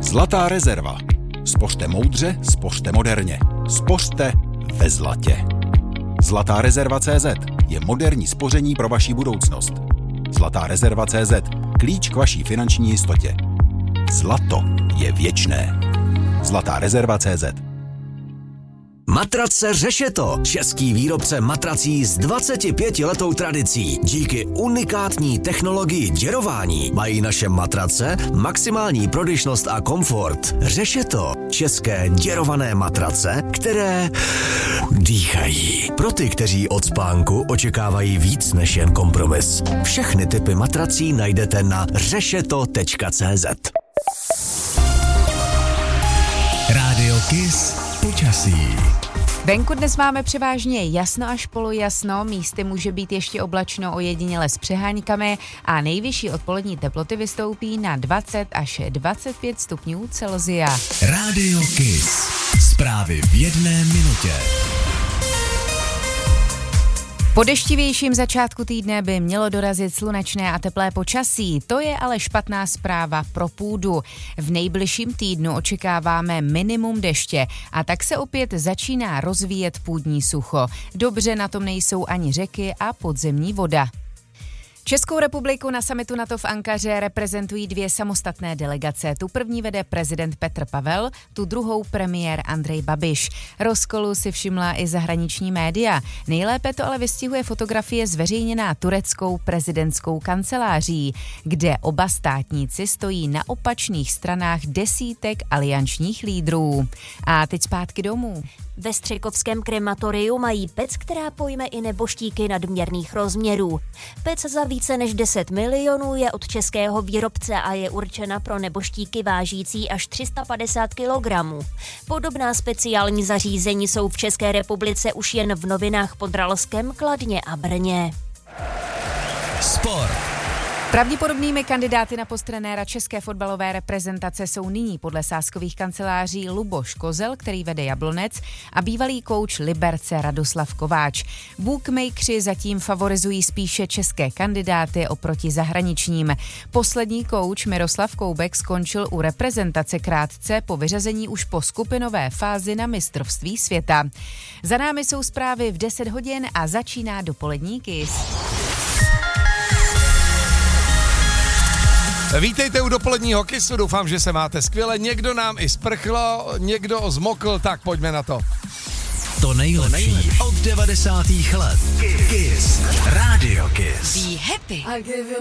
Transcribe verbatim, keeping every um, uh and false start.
Zlatá rezerva. Spořte moudře, spořte moderně. Spořte ve zlatě. Zlatá rezerva tečka cé zet je moderní spoření pro vaši budoucnost. Zlatá rezerva tečka cé zet. Klíč k vaší finanční jistotě. Zlato je věčné. Zlatá rezerva tečka cé zet. Matrace Řešeto, český výrobce matrací s dvacetipětiletou tradicí. Díky unikátní technologii děrování mají naše matrace maximální prodyšnost a komfort. Řešeto, české děrované matrace, které dýchají. Pro ty, kteří od spánku očekávají víc než jen kompromis. Všechny typy matrací najdete na řešeto tečka cé zet. Rádio Kiss počasí. Venku dnes máme převážně jasno až polojasno, místy může být ještě oblačno, ojediněle s přeháňkami a nejvyšší odpolední teploty vystoupí na dvacet až dvacet pět stupňů Celsia. Rádio Kiss. Zprávy v jedné minutě. Po deštivějším začátku týdne by mělo dorazit slunečné a teplé počasí, to je ale špatná zpráva pro půdu. V nejbližším týdnu očekáváme minimum deště a tak se opět začíná rozvíjet půdní sucho. Dobře na tom nejsou ani řeky a podzemní voda. Českou republiku na summitu NATO v Ankaře reprezentují dvě samostatné delegace. Tu první vede prezident Petr Pavel, tu druhou premiér Andrej Babiš. Rozkolu si všimla i zahraniční média. Nejlépe to ale vystihuje fotografie zveřejněná tureckou prezidentskou kanceláří, kde oba státníci stojí na opačných stranách desítek aliančních lídrů. A teď zpátky domů. Ve Střekovském krematoriu mají pec, která pojme i neboštíky nadměrných rozměrů. Pec za více než deset milionů je od českého výrobce a je určena pro neboštíky vážící až tři sta padesát kilogramů. Podobná speciální zařízení jsou v České republice už jen v Novinách Podravském, Kladně a Brně. Sport. Pravděpodobnými kandidáty na post trenéra české fotbalové reprezentace jsou nyní podle sázkových kanceláří Luboš Kozel, který vede Jablonec, a bývalý kouč Liberce Radoslav Kováč. Bookmakeri zatím favorizují spíše české kandidáty oproti zahraničním. Poslední kouč Miroslav Koubek skončil u reprezentace krátce po vyřazení už po skupinové fázi na mistrovství světa. Za námi jsou zprávy v deset hodin a začíná dopolední Kiss. Vítejte u dopoledního Kissu, doufám, že se máte skvěle. Někdo nám i sprchlo, někdo zmokl, tak pojďme na to. To nejlepší od devadesátých let. Kiss. Rádio Kiss. Be happy.